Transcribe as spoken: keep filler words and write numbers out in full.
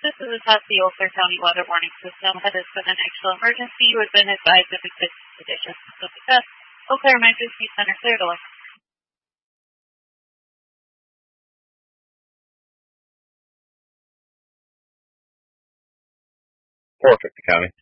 This is a top the Eau Claire County Weather Warning System. That is for an actual emergency. You have been advised of existing conditions. So because Eau Claire Emergency Center clear to look. Portrait County.